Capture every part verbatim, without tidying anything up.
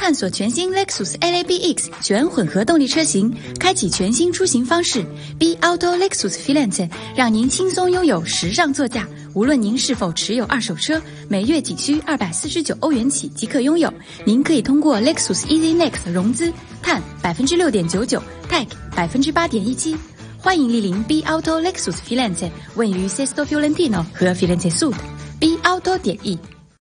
探索全新 Lexus L A B X 全混合动力车型，开启全新出行方式。B Auto Lexus Filante 让您轻松拥有时尚座驾。无论您是否持有二手车，每月仅需二百四十九欧元起即可拥有。您可以通过 Lexus Easy Next 融资，碳百分之六点九九 ，Tech 百分之八点一七。欢迎莅临 B Auto Lexus Filante， 位于 Sesto Fiorentino 和 Firenze Sud。B Auto 点 E。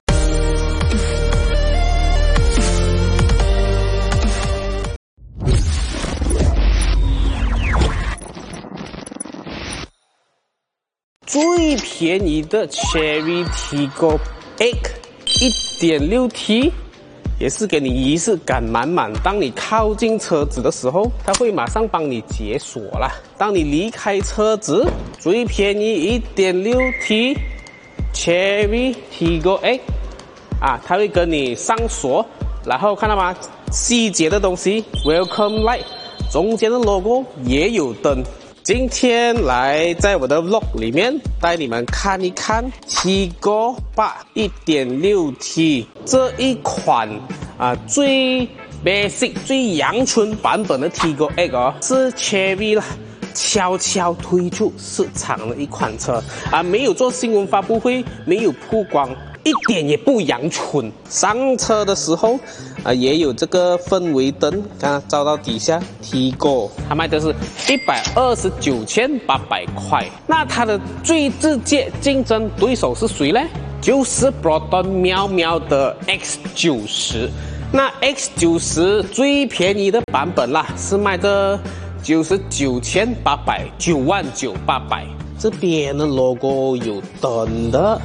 最便宜的 Chery Tiggo X 一点六 T 也是给你仪式感满满。当你靠近车子的时候，它会马上帮你解锁啦。当你离开车子，最便宜 一点六 T Chery Tiggo X 啊，它会跟你上锁，然后看到吗？细节的东西 Welcome Light， 中间的 logo 也有灯。今天来在我的 vlog 里面带你们看一看 Tiggo 八 一点六 T 这一款啊最 basic 最阳春版本的 Tiggo X 哦，是 Chery 啦悄悄推出市场的一款车啊，没有做新闻发布会，没有曝光，一点也不阳春。上车的时候啊，也有这个氛围灯，看照到底下 Tiggo， 它卖的是一百二十九千八百块。那它的最直接竞争对手是谁呢？就是 Proton 喵喵的 X 九十。那 X 九十 最便宜的版本啦，是卖的九十九千八百，九万九八百。这边的 logo 有灯的。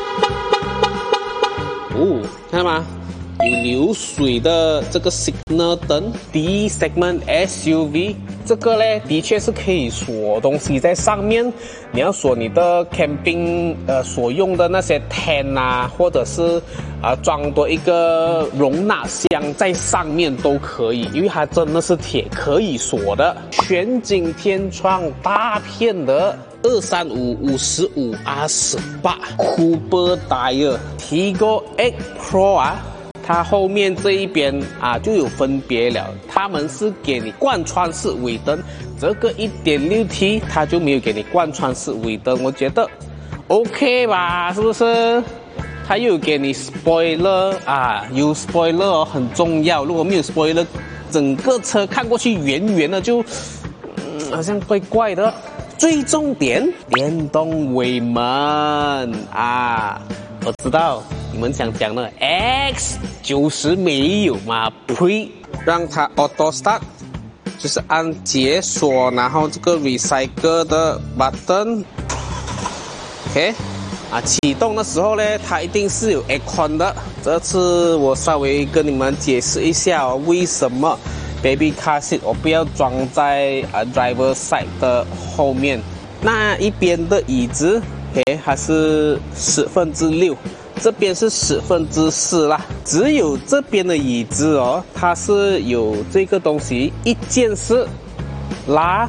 哦，看到吗？有流水的这个 signal 灯 ，D segment S U V， 这个呢的确是可以锁东西在上面。你要锁你的 camping 呃所用的那些 tent 啊，或者是啊、呃、装多一个容纳箱在上面都可以，因为它真的是铁，可以锁的。全景天窗大片的。二三五五十五 R 十八 Cooper Tire Tiggo X Pro 啊，它后面这一边啊就有分别了，他们是给你贯穿式尾灯，这个 一点六 T 它就没有给你贯穿式尾灯，我觉得 OK 吧，是不是？它又有给你 spoiler 啊，有 spoiler 哦很重要，如果没有 spoiler， 整个车看过去圆圆的就、嗯、好像怪怪的。最重点，电动尾门啊！我知道你们想讲的 X 九十没有嘛 ，Pre 让它 Auto Start， 就是按解锁，然后这个 Recycle 的 Button，OK， 啊，启动的时候呢，它一定是有 Aircon 的。这次我稍微跟你们解释一下哦，为什么Baby Car Seat 我不要装在啊 Driver Side 的后面，那一边的椅子 ，OK， 它是十分之六，这边是十分之四啦。只有这边的椅子哦，它是有这个东西，一键式拉，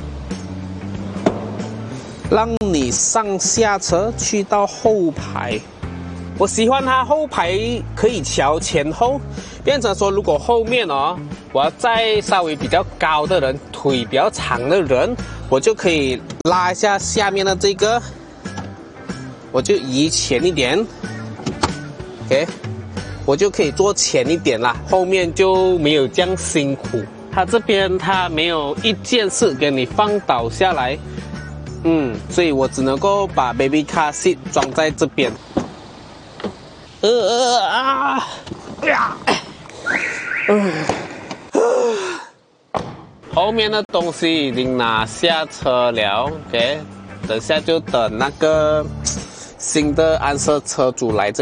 让你上下车去到后排。我喜欢它后排可以调前后，变成说如果后面哦，我要再稍微比较高的人，腿比较长的人，我就可以拉一下下面的这个，我就移前一点 ，OK， 我就可以坐前一点啦，后面就没有这样辛苦。它这边它没有一键式给你放倒下来，嗯，所以我只能够把 Baby Car Seat 装在这边。呃呃啊呀，嗯，后面的东西已经拿下车了 ，OK， 等下就等那个新的安设车主来这